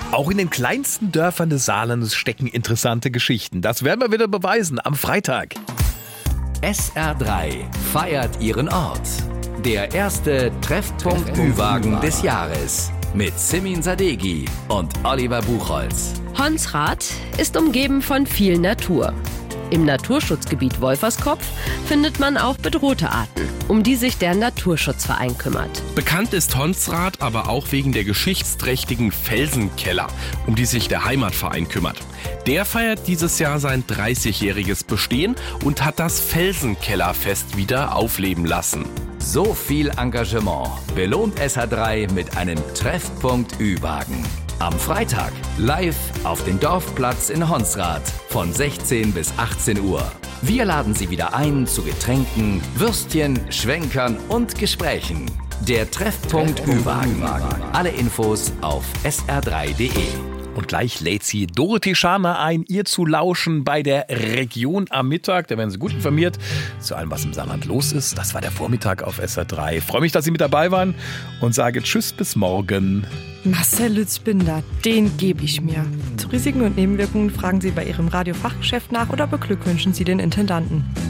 Auch in den kleinsten Dörfern des Saarlandes stecken interessante Geschichten. Das werden wir wieder beweisen am Freitag. SR3 feiert ihren Ort. Der erste Treffpunkt Ü-Wagen des Jahres. Mit Simin Sadeghi und Oliver Buchholz. Honsrad ist umgeben von viel Natur. Im Naturschutzgebiet Wolferskopf findet man auch bedrohte Arten, um die sich der Naturschutzverein kümmert. Bekannt ist Honsrad aber auch wegen der geschichtsträchtigen Felsenkeller, um die sich der Heimatverein kümmert. Der feiert dieses Jahr sein 30-jähriges Bestehen und hat das Felsenkellerfest wieder aufleben lassen. So viel Engagement belohnt SR3 mit einem Treffpunkt Ü-Wagen. Am Freitag live auf dem Dorfplatz in Honsrad von 16 bis 18 Uhr. Wir laden Sie wieder ein zu Getränken, Würstchen, Schwenkern und Gesprächen. Der Treffpunkt Ü-Wagen. Alle Infos auf sr3.de. Und gleich lädt sie Dorothee Scharner ein, ihr zu lauschen bei der Region am Mittag. Da werden Sie gut informiert zu allem, was im Saarland los ist. Das war der Vormittag auf SR3. Ich freue mich, dass Sie mit dabei waren und sage Tschüss bis morgen. Marcel Lützbinder, den gebe ich mir. Zu Risiken und Nebenwirkungen fragen Sie bei Ihrem Radiofachgeschäft nach oder beglückwünschen Sie den Intendanten.